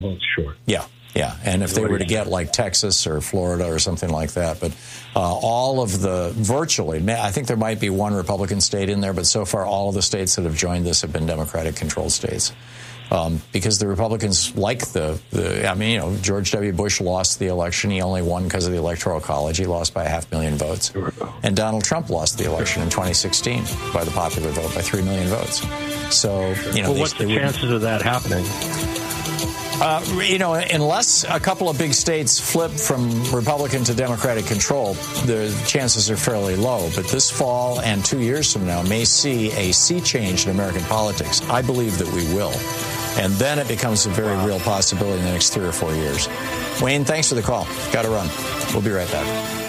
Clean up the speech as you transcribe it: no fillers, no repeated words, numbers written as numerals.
votes short. Yeah. Yeah, and if they were to get like Texas or Florida or something like that, but all of the virtually, I think there might be one Republican state in there, but so far all of the states that have joined this have been Democratic-controlled states. Because the Republicans like George W. Bush lost the election. He only won because of the Electoral College. He lost by 500,000 votes. And Donald Trump lost the election in 2016 by the popular vote by 3 million votes. So, what's the chances of that happening? Unless a couple of big states flip from Republican to Democratic control, the chances are fairly low. But this fall and 2 years from now may see a sea change in American politics. I believe that we will. And then it becomes a very real possibility in the next 3 or 4 years. Wayne, thanks for the call. Got to run. We'll be right back.